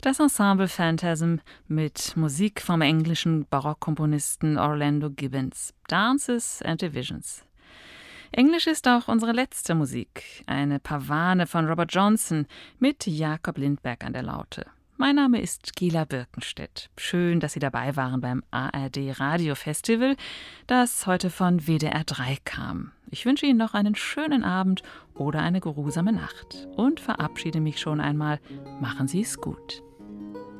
Das Ensemble Phantasm mit Musik vom englischen Barockkomponisten Orlando Gibbons, Dances and Divisions. Englisch ist auch unsere letzte Musik, eine Pavane von Robert Johnson mit Jakob Lindberg an der Laute. Mein Name ist Gila Birkenstedt. Schön, dass Sie dabei waren beim ARD Radio Festival, das heute von WDR 3 kam. Ich wünsche Ihnen noch einen schönen Abend oder eine geruhsame Nacht und verabschiede mich schon einmal. Machen Sie es gut.